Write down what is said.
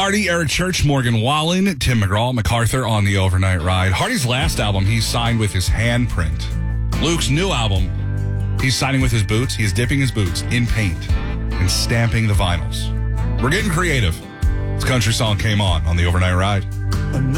Hardy, Eric Church, Morgan Wallen, Tim McGraw, MacArthur on the Overnight Ride. Hardy's last album, he signed with his handprint. Luke's new album, he's signing with his boots. He is dipping his boots in paint and stamping the vinyls. We're getting creative. This country song came on the Overnight Ride.